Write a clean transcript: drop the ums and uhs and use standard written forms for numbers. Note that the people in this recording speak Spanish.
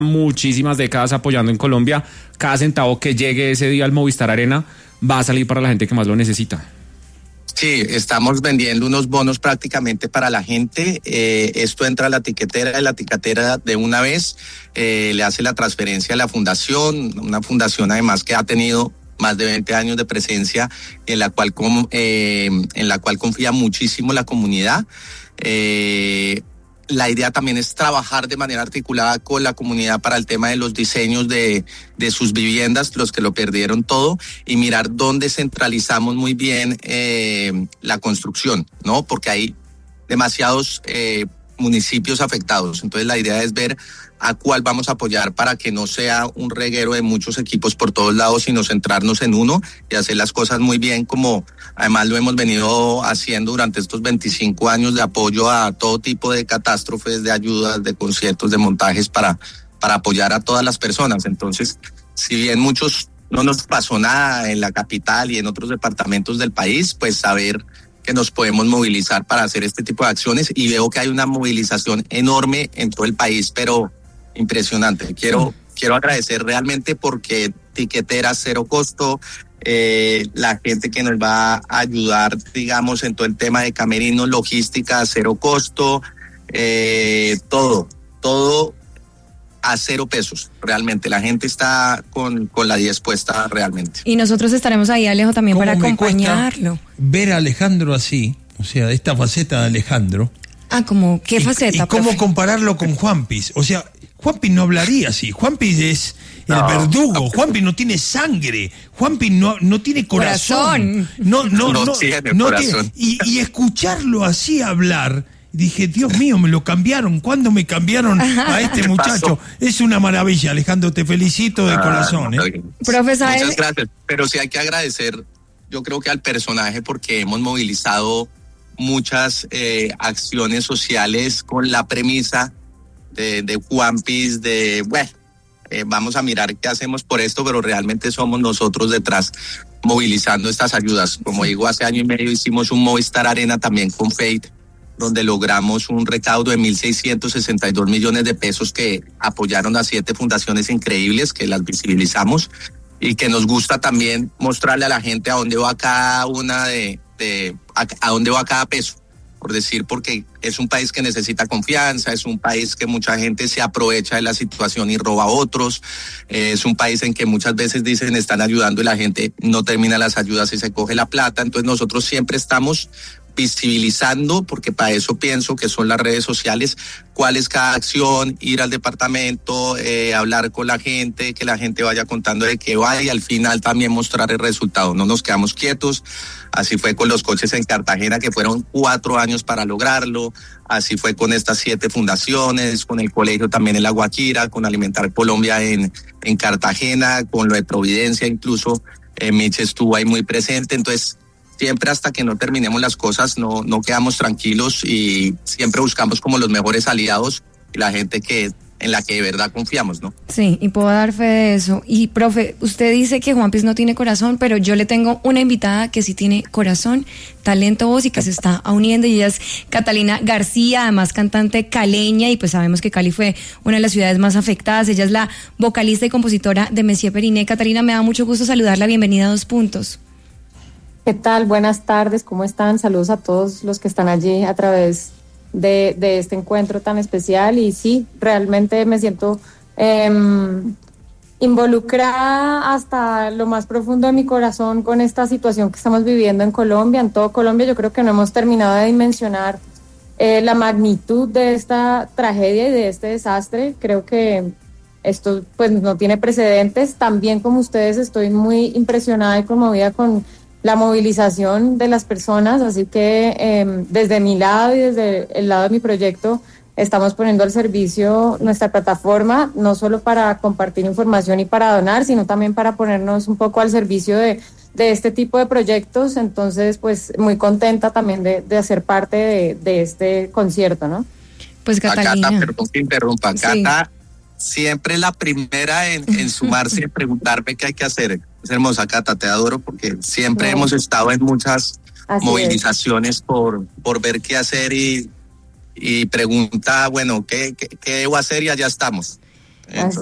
muchísimas décadas apoyando en Colombia. Cada centavo que llegue ese día al Movistar Arena va a salir para la gente que más lo necesita. Sí, estamos vendiendo unos bonos prácticamente para la gente. Esto entra a la tiquetera y la tiquetera de una vez le hace la transferencia a la fundación, una fundación además que ha tenido más de 20 años de presencia, en la cual confía muchísimo la comunidad. La idea también es trabajar de manera articulada con la comunidad para el tema de los diseños de sus viviendas, los que lo perdieron todo, y mirar dónde centralizamos muy bien la construcción, ¿no? Porque hay demasiados municipios afectados. Entonces la idea es ver a cuál vamos a apoyar para que no sea un reguero de muchos equipos por todos lados, sino centrarnos en uno y hacer las cosas muy bien, como además lo hemos venido haciendo durante estos 25 años de apoyo a todo tipo de catástrofes, de ayudas, de conciertos, de montajes para apoyar a todas las personas. Entonces, si bien muchos no nos pasó nada en la capital y en otros departamentos del país, pues saber que nos podemos movilizar para hacer este tipo de acciones, y veo que hay una movilización enorme en todo el país, pero impresionante. Quiero agradecer realmente porque tiqueteras cero costo, la gente que nos va a ayudar, digamos, en todo el tema de camerinos, logística cero costo, todo a 0 pesos. Realmente la gente está con la 10 puesta realmente. Y nosotros estaremos ahí, Alejo, también para acompañarlo. Ver a Alejandro así, o sea, esta faceta de Alejandro. ¿Cómo? ¿Qué faceta? Y cómo compararlo con Juanpis. O sea, Juanpis no hablaría así. Juanpis es el verdugo. Juanpis no tiene sangre. Juanpis no tiene corazón. No tiene corazón. Y escucharlo así hablar, dije, Dios mío, me lo cambiaron. ¿Cuándo me cambiaron a este muchacho? Es una maravilla, Alejandro, te felicito de corazón. Profesor, muchas gracias. Pero sí hay que agradecer, yo creo que al personaje, porque hemos movilizado muchas acciones sociales con la premisa de Juanpis, vamos a mirar qué hacemos por esto, pero realmente somos nosotros detrás movilizando estas ayudas. Como digo, hace año y medio hicimos un Movistar Arena también con Fate, donde logramos un recaudo de 1.662 millones de pesos que apoyaron a 7 fundaciones increíbles, que las visibilizamos y que nos gusta también mostrarle a la gente a dónde va cada una a dónde va cada peso, por decir, porque es un país que necesita confianza, es un país que mucha gente se aprovecha de la situación y roba a otros, es un país en que muchas veces dicen están ayudando y la gente no termina las ayudas y se coge la plata. Entonces nosotros siempre estamos visibilizando, porque para eso pienso que son las redes sociales, cuál es cada acción, ir al departamento, hablar con la gente, que la gente vaya contando de qué va y al final también mostrar el resultado. No nos quedamos quietos. Así fue con los coches en Cartagena, que fueron 4 años para lograrlo. Así fue con estas 7 fundaciones, con el colegio también en La Guajira, con Alimentar Colombia en Cartagena, con lo de Providencia incluso. Mitch estuvo ahí muy presente. Entonces, siempre hasta que no terminemos las cosas no quedamos tranquilos y siempre buscamos como los mejores aliados y la gente en la que de verdad confiamos, ¿no? Sí, y puedo dar fe de eso. Y profe, usted dice que Juanpis no tiene corazón, pero yo le tengo una invitada que sí tiene corazón, talento, voz y que se está uniendo, y ella es Catalina García, además cantante caleña, y pues sabemos que Cali fue una de las ciudades más afectadas. Ella es la vocalista y compositora de Messier Periné. Catalina, me da mucho gusto saludarla, bienvenida a 2 Puntos. ¿Qué tal? Buenas tardes, ¿cómo están? Saludos a todos los que están allí a través de este encuentro tan especial. Y sí, realmente me siento involucrada hasta lo más profundo de mi corazón con esta situación que estamos viviendo en Colombia, en todo Colombia. Yo creo que no hemos terminado de dimensionar la magnitud de esta tragedia y de este desastre. Creo que esto pues no tiene precedentes. También, como ustedes, estoy muy impresionada y conmovida con la movilización de las personas, así que desde mi lado y desde el lado de mi proyecto estamos poniendo al servicio nuestra plataforma, no solo para compartir información y para donar, sino también para ponernos un poco al servicio de este tipo de proyectos. Entonces, pues muy contenta también de hacer parte de este concierto, ¿no? Pues Catalina. Cata, perdón que interrumpa, Cata, siempre la primera en sumarse y preguntarme qué hay que hacer. Es hermosa, Cata, te adoro porque siempre hemos estado en muchas movilizaciones por ver qué hacer y pregunta, bueno, ¿qué debo hacer? Y allá estamos. Gracias.